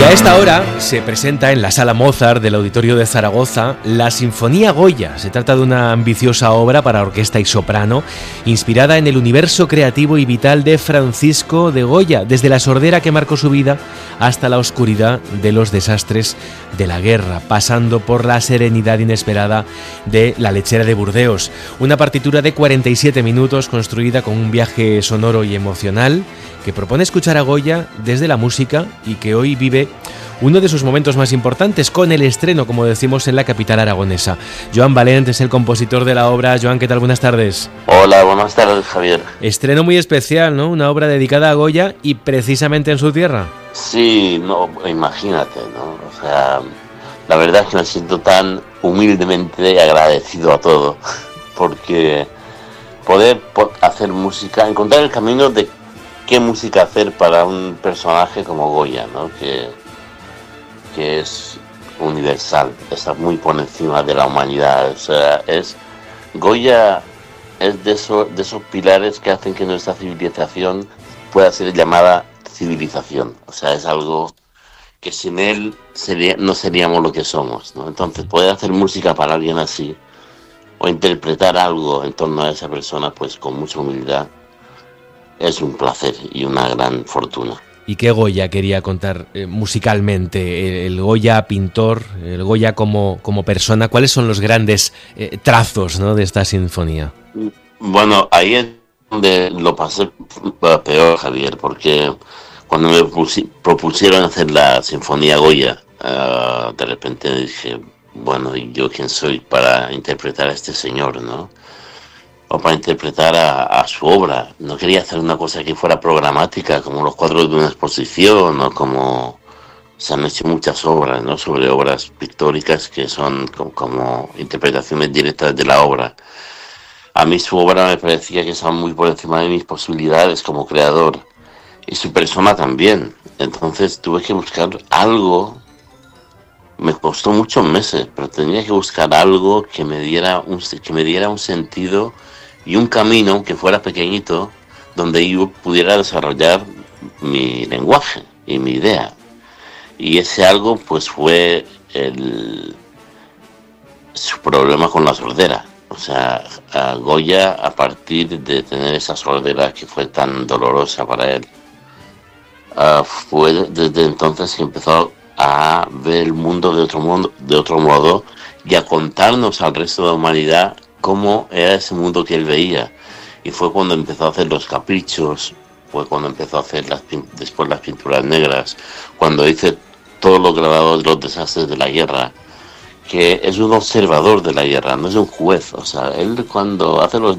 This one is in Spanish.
a esta hora se presenta en la Sala Mozart del Auditorio de Zaragoza la Sinfonía Goya. Se trata de una ambiciosa obra para orquesta y soprano, inspirada en el universo creativo y vital de Francisco de Goya, desde la sordera que marcó su vida hasta la oscuridad de los desastres de la guerra, pasando por la serenidad inesperada de La lechera de Burdeos. Una partitura de 47 minutos construida con un viaje sonoro y emocional que propone escuchar a Goya desde la música y que hoy vive uno de sus momentos más importantes con el estreno, como decimos, en la capital aragonesa. Joan Valent es el compositor de la obra. Joan, ¿qué tal? Buenas tardes. Hola, buenas tardes, Javier. Estreno muy especial, ¿no? Una obra dedicada a Goya y precisamente en su tierra. Sí, no, imagínate, ¿no? O sea, la verdad es que me siento tan humildemente agradecido a todo, porque poder hacer música, encontrar el camino de qué música hacer para un personaje como Goya, ¿no? Que es universal, está muy por encima de la humanidad. O sea, Goya es de esos pilares que hacen que nuestra civilización pueda ser llamada civilización. O sea, es algo que sin él no seríamos lo que somos, ¿no? Entonces, poder hacer música para alguien así o interpretar algo en torno a esa persona, pues con mucha humildad, es un placer y una gran fortuna. ¿Y qué Goya quería contar musicalmente? El Goya pintor, el Goya como persona. ¿Cuáles son los grandes trazos, ¿no?, de esta sinfonía? Bueno, ahí es donde lo pasé peor, Javier, porque cuando me propusieron hacer la Sinfonía Goya, de repente dije, bueno, ¿y yo quién soy para interpretar a este señor, no? O para interpretar a su obra. No quería hacer una cosa que fuera programática, como los cuadros de una exposición, o como se han hecho muchas obras, ¿no?, sobre obras pictóricas que son como interpretaciones directas de la obra. A mí su obra me parecía que estaba muy por encima de mis posibilidades como creador, y su persona también. Entonces tuve que buscar algo. Me costó muchos meses, pero tenía que buscar algo que me diera un sentido y un camino que fuera pequeñito, donde yo pudiera desarrollar mi lenguaje y mi idea. Y ese algo, pues, fue su problema con la sordera. O sea, a Goya, a partir de tener esa sordera que fue tan dolorosa para él, fue desde entonces que empezó a ver el mundo de otro modo y a contarnos al resto de la humanidad cómo era ese mundo que él veía. Y fue cuando empezó a hacer los caprichos, fue cuando empezó a hacer después las pinturas negras, cuando hice todos los grabados de los desastres de la guerra, que es un observador de la guerra, no es un juez. O sea, él cuando hace los